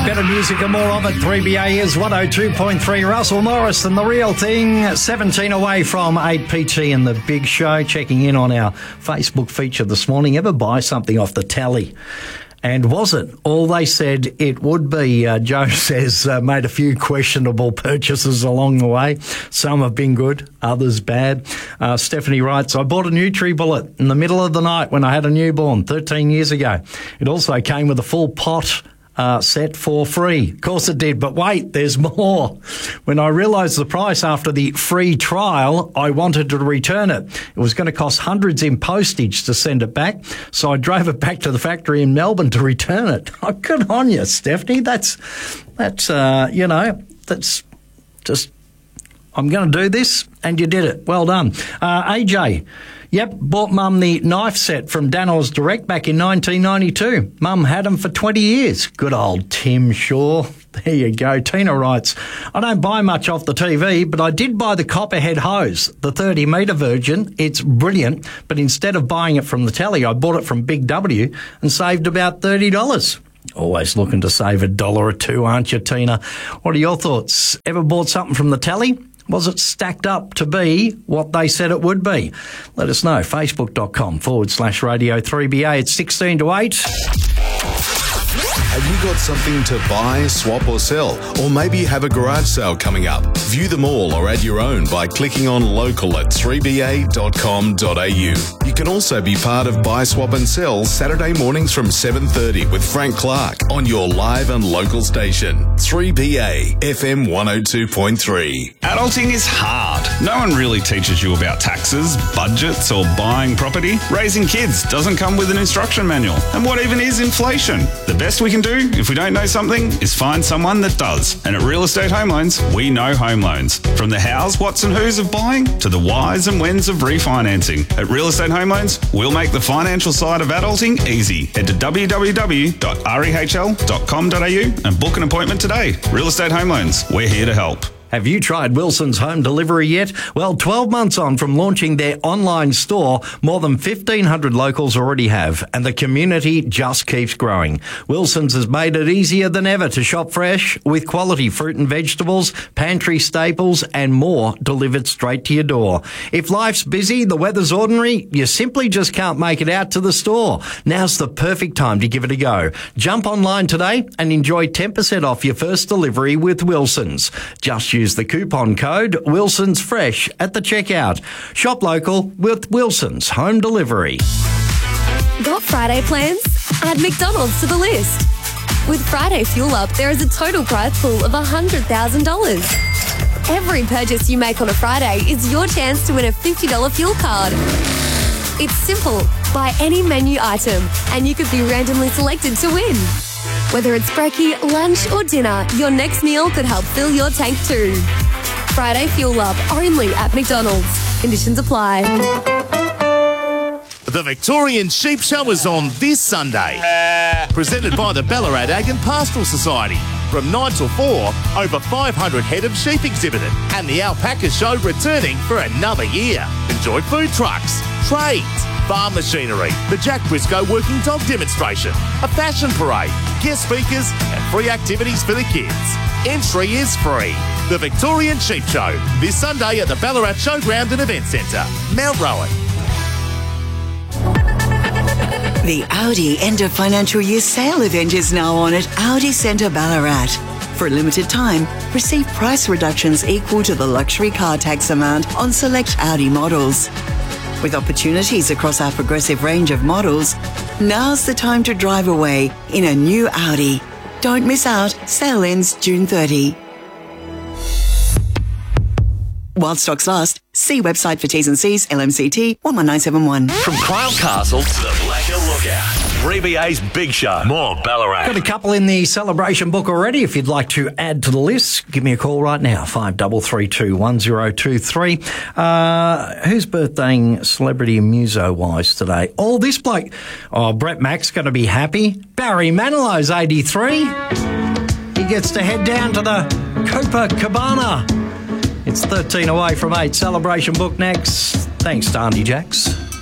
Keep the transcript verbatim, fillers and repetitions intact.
Better music and more of it. three B A is one oh two point three. Russell Morris and The Real Thing. seventeen away from eight P T in The Big Show. Checking in on our Facebook feature this morning. Ever buy something off the tally? And was it all they said it would be? Uh, Joe says uh, made a few questionable purchases along the way. Some have been good, others bad. Uh, Stephanie writes, I bought a NutriBullet in the middle of the night when I had a newborn thirteen years ago. It also came with a full pot Uh, set for free. Of course it did, but wait, there's more. When I realised the price after the free trial, I wanted to return it. It was going to cost hundreds in postage to send it back, so I drove it back to the factory in Melbourne to return it. Oh, good on you, Stephanie. That's, that's, uh, you know, that's just, I'm going to do this, and you did it. Well done. Uh, A J, yep, bought Mum the knife set from Danos Direct back in nineteen ninety-two. Mum had them for twenty years. Good old Tim Shaw. There you go. Tina writes, I don't buy much off the T V, but I did buy the Copperhead hose, the thirty metre Virgin. It's brilliant, but instead of buying it from the telly, I bought it from Big W and saved about thirty dollars. Always looking to save a dollar or two, aren't you, Tina? What are your thoughts? Ever bought something from the telly? Was it stacked up to be what they said it would be? Let us know. Facebook.com forward slash Radio 3BA. It's sixteen to eight. Have you got something to buy, swap or sell? Or maybe you have a garage sale coming up? View them all or add your own by clicking on local at three b a dot com dot a u. You can also be part of Buy, Swap and Sell Saturday mornings from seven thirty with Frank Clark on your live and local station. three B A F M one oh two point three. Adulting is hard. No one really teaches you about taxes, budgets or buying property. Raising kids doesn't come with an instruction manual. And what even is inflation? The best we can do if we don't know something is find someone that does. And at Real Estate Home Loans, we know home loans. From the hows, whats and whos of buying to the whys and whens of refinancing. At Real Estate Home Loans, we'll make the financial side of adulting easy. Head to w w w dot rehl dot com dot a u and book an appointment today. Real Estate Home Loans, we're here to help. Have you tried Wilson's Home Delivery yet? Well, twelve months on from launching their online store, more than fifteen hundred locals already have, and the community just keeps growing. Wilson's has made it easier than ever to shop fresh with quality fruit and vegetables, pantry staples, and more delivered straight to your door. If life's busy, the weather's ordinary, you simply just can't make it out to the store. Now's the perfect time to give it a go. Jump online today and enjoy ten percent off your first delivery with Wilson's. Just use the coupon code Wilson's Fresh at the checkout. Shop local with Wilson's Home Delivery. Got Friday plans? Add McDonald's to the list. With Friday Fuel Up, there is a total prize pool of one hundred thousand dollars. Every purchase you make on a Friday is your chance to win a fifty dollars fuel card. It's simple. Buy any menu item and you could be randomly selected to win. Whether it's brekkie, lunch or dinner, your next meal could help fill your tank too. Friday Fuel Up, only at McDonald's. Conditions apply. The Victorian Sheep Show is on this Sunday. Presented by the Ballarat Ag and Pastoral Society. From nine till four, over five hundred head of sheep exhibited. And the Alpaca Show returning for another year. Enjoy food trucks, trades, farm machinery, the Jack Briscoe Working Dog Demonstration, a fashion parade, guest speakers and free activities for the kids. Entry is free. The Victorian Sheep Show, this Sunday at the Ballarat Showground and Event Centre, Mount Rowan. The Audi End of Financial Year Sale event is now on at Audi Centre Ballarat. For a limited time, receive price reductions equal to the luxury car tax amount on select Audi models. With opportunities across our progressive range of models, now's the time to drive away in a new Audi. Don't miss out. Sale ends June thirtieth. While stocks last, see website for T's and C's, L M C T one one nine seven one. From Crile Castle to the Blackhill Lookout, three B A's Big Show. More Ballarat. Got a couple in the celebration book already. If you'd like to add to the list, give me a call right now, five three three two, one zero two three. Uh, who's birthdaying celebrity muso-wise today? Oh, this bloke. Oh, Brett Mack's going to be happy. Barry Manilow's eighty-three. He gets to head down to the Copacabana. It's thirteen away from eight. Celebration book next. Thanks to Andy Jacks.